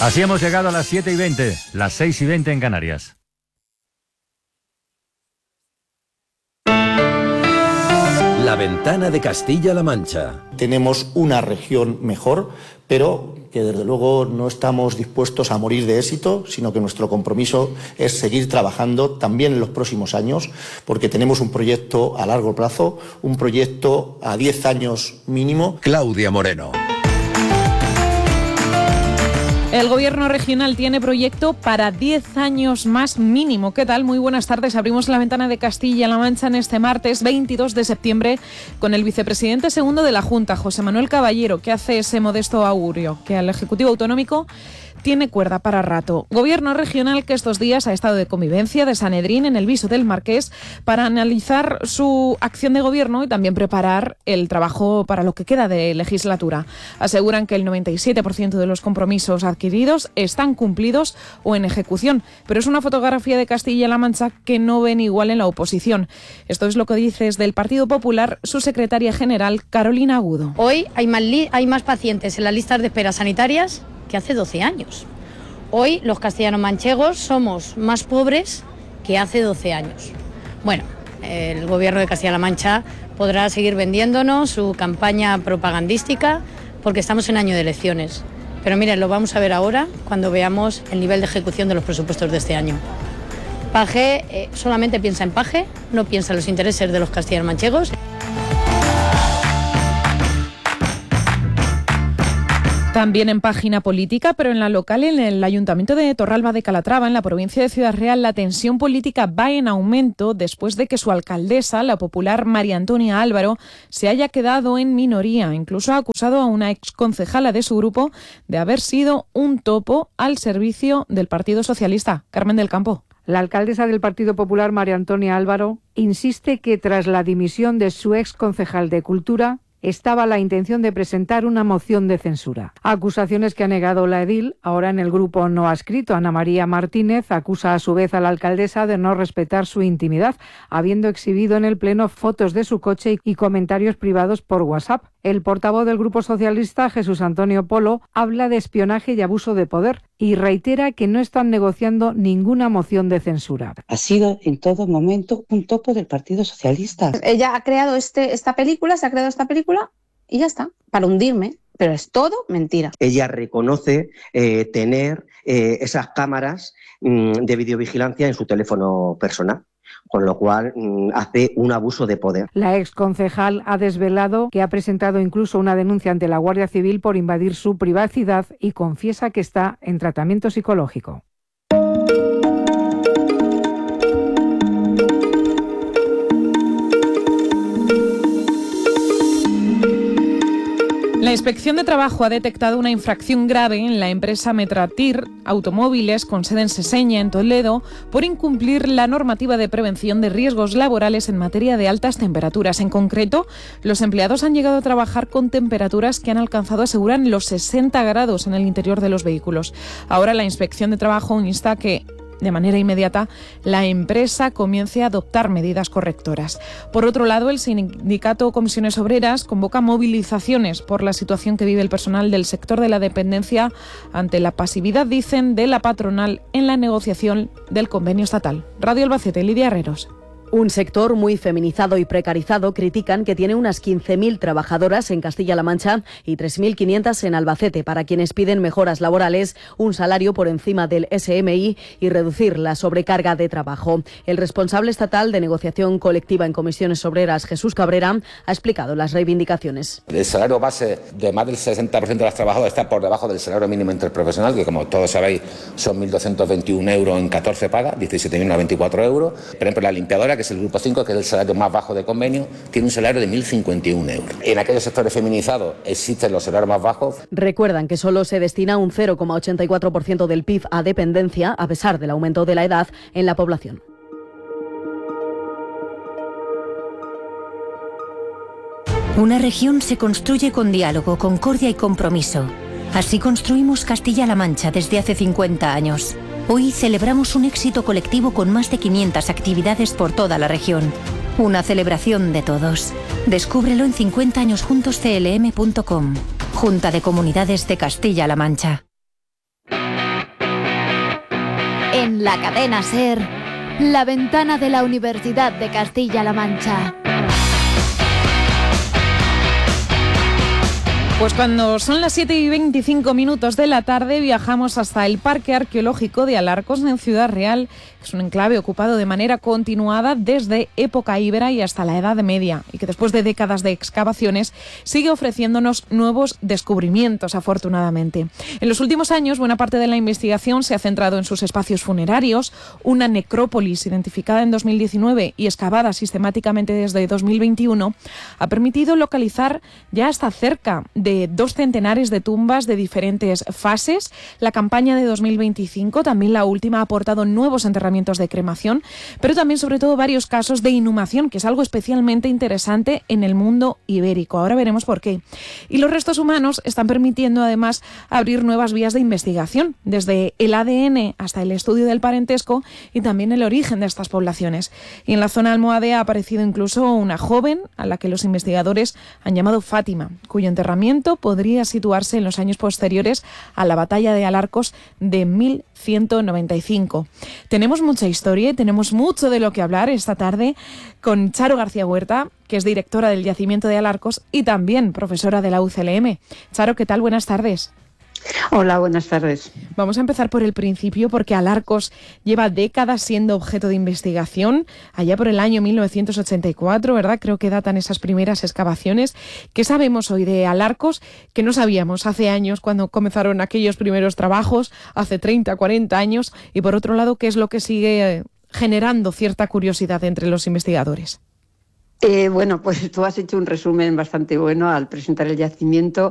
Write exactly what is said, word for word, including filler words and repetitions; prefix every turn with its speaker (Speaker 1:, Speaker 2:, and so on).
Speaker 1: Así hemos llegado a las siete y veinte, las seis y veinte en Canarias.
Speaker 2: La ventana de Castilla-La Mancha.
Speaker 3: Tenemos una región mejor, pero que desde luego no estamos dispuestos a morir de éxito, sino que nuestro compromiso es seguir trabajando también en los próximos años, porque tenemos un proyecto a largo plazo, un proyecto a diez años mínimo.
Speaker 2: Claudia Moreno.
Speaker 4: El Gobierno regional tiene proyecto para diez años más mínimo. ¿Qué tal? Muy buenas tardes. Abrimos la ventana de Castilla-La Mancha en este martes veintidós de septiembre con el vicepresidente segundo de la Junta, José Manuel Caballero, que hace ese modesto augurio que al Ejecutivo Autonómico tiene cuerda para rato. Gobierno regional que estos días ha estado de convivencia de Sanedrín en el Viso del Marqués para analizar su acción de gobierno y también preparar el trabajo para lo que queda de legislatura. Aseguran que el noventa y siete por ciento de los compromisos adquiridos están cumplidos o en ejecución, pero es una fotografía de Castilla-La Mancha que no ven igual en la oposición. Esto es lo que dice desde el Partido Popular su secretaria general, Carolina Agudo.
Speaker 5: Hoy hay más, li- hay más pacientes en las listas de espera sanitarias que hace doce años. Hoy los castellano-manchegos somos más pobres que hace doce años. Bueno, el Gobierno de Castilla-La Mancha podrá seguir vendiéndonos su campaña propagandística porque estamos en año de elecciones. Pero miren, lo vamos a ver ahora cuando veamos el nivel de ejecución de los presupuestos de este año. Paje eh, solamente piensa en Paje, no piensa en los intereses de los castellano-manchegos.
Speaker 4: También en página política, pero en la local, en el Ayuntamiento de Torralba de Calatrava, en la provincia de Ciudad Real, la tensión política va en aumento después de que su alcaldesa, la popular María Antonia Álvaro, se haya quedado en minoría. Incluso ha acusado a una exconcejala de su grupo de haber sido un topo al servicio del Partido Socialista. Carmen del Campo.
Speaker 6: La alcaldesa del Partido Popular, María Antonia Álvaro, insiste que tras la dimisión de su exconcejal de Cultura, estaba la intención de presentar una moción de censura. Acusaciones que ha negado la edil. Ahora en el grupo no adscrito, Ana María Martínez acusa a su vez a la alcaldesa de no respetar su intimidad, habiendo exhibido en el pleno fotos de su coche y comentarios privados por WhatsApp. El portavoz del Grupo Socialista, Jesús Antonio Polo, habla de espionaje y abuso de poder y reitera que no están negociando ninguna moción de censura.
Speaker 7: Ha sido en todo momento un topo del Partido Socialista.
Speaker 8: Ella ha creado este, esta película, se ha creado esta película y ya está, para hundirme, pero es todo mentira.
Speaker 9: Ella reconoce eh, tener eh, esas cámaras mmm, de videovigilancia en su teléfono personal, con lo cual mmm, hace un abuso de poder.
Speaker 6: La exconcejal ha desvelado que ha presentado incluso una denuncia ante la Guardia Civil por invadir su privacidad y confiesa que está en tratamiento psicológico.
Speaker 4: La Inspección de Trabajo ha detectado una infracción grave en la empresa Metratir Automóviles, con sede en Seseña, en Toledo, por incumplir la normativa de prevención de riesgos laborales en materia de altas temperaturas. En concreto, los empleados han llegado a trabajar con temperaturas que han alcanzado, aseguran, los sesenta grados en el interior de los vehículos. Ahora la Inspección de Trabajo insta a que de manera inmediata la empresa comience a adoptar medidas correctoras. Por otro lado, el sindicato Comisiones Obreras convoca movilizaciones por la situación que vive el personal del sector de la dependencia ante la pasividad, dicen, de la patronal en la negociación del convenio estatal. Radio Albacete, Lidia Herreros.
Speaker 10: Un sector muy feminizado y precarizado, critican, que tiene unas quince mil trabajadoras en Castilla-La Mancha y tres mil quinientas en Albacete, para quienes piden mejoras laborales, un salario por encima del S M I y reducir la sobrecarga de trabajo. El responsable estatal de negociación colectiva en Comisiones Obreras, Jesús Cabrera, ha explicado las reivindicaciones.
Speaker 11: El salario base de más del sesenta por ciento de las trabajadoras está por debajo del salario mínimo interprofesional, que como todos sabéis son mil doscientos veintiún euros en catorce pagas, diecisiete mil noventa y cuatro euros. Por ejemplo, la limpiadora, que es el grupo cinco, que es el salario más bajo de convenio, tiene un salario de mil cincuenta y un euros. En aquellos sectores feminizados existen los salarios más bajos.
Speaker 10: Recuerdan que solo se destina un cero coma ochenta y cuatro por ciento del P I B a dependencia, a pesar del aumento de la edad en la población.
Speaker 12: Una región se construye con diálogo, concordia y compromiso. Así construimos Castilla-La Mancha desde hace cincuenta años. Hoy celebramos un éxito colectivo con más de quinientas actividades por toda la región. Una celebración de todos. Descúbrelo en cincuenta años juntos c l m punto com. Junta de Comunidades de Castilla-La Mancha.
Speaker 13: En la cadena SER, La Ventana de la Universidad de Castilla-La Mancha.
Speaker 4: Pues cuando son las siete y veinticinco minutos de la tarde viajamos hasta el Parque Arqueológico de Alarcos en Ciudad Real, que es un enclave ocupado de manera continuada desde época íbera y hasta la Edad Media, y que después de décadas de excavaciones sigue ofreciéndonos nuevos descubrimientos, afortunadamente. En los últimos años, buena parte de la investigación se ha centrado en sus espacios funerarios. Una necrópolis identificada en dos mil diecinueve y excavada sistemáticamente desde dos mil veintiuno ha permitido localizar ya hasta cerca de de dos centenares de tumbas de diferentes fases. La campaña de dos mil veinticinco, también la última, ha aportado nuevos enterramientos de cremación, pero también sobre todo varios casos de inhumación, que es algo especialmente interesante en el mundo ibérico. Ahora veremos por qué. Y los restos humanos están permitiendo además abrir nuevas vías de investigación, desde el A D N hasta el estudio del parentesco y también el origen de estas poblaciones. Y en la zona almohade ha aparecido incluso una joven a la que los investigadores han llamado Fátima, cuyo enterramiento podría situarse en los años posteriores a la batalla de Alarcos de mil ciento noventa y cinco. Tenemos mucha historia y tenemos mucho de lo que hablar esta tarde con Charo García Huerta, que es directora del Yacimiento de Alarcos y también profesora de la U C L M. Charo, ¿qué tal? Buenas tardes.
Speaker 14: Hola, buenas tardes.
Speaker 4: Vamos a empezar por el principio, porque Alarcos lleva décadas siendo objeto de investigación. Allá por el año mil novecientos ochenta y cuatro, ¿verdad? Creo que datan esas primeras excavaciones. ¿Qué sabemos hoy de Alarcos que no sabíamos hace años cuando comenzaron aquellos primeros trabajos, hace treinta, cuarenta años? Y por otro lado, ¿qué es lo que sigue generando cierta curiosidad entre los investigadores?
Speaker 14: Eh, bueno, pues tú has hecho un resumen bastante bueno al presentar el yacimiento.